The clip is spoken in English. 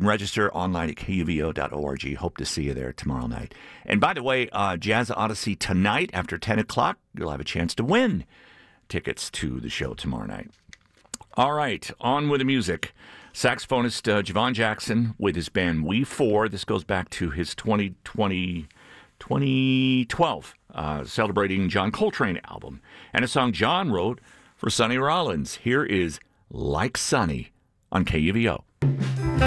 register online at kuvo.org. Hope to see you there tomorrow night. And by the way, Jazz Odyssey tonight after 10 o'clock, you'll have a chance to win tickets to the show tomorrow night. All right, on with the music. Saxophonist Javon Jackson with his band We4. This goes back to his 2012 celebrating John Coltrane album. And a song John wrote for Sonny Rollins. Here is Like Sonny on KUVO.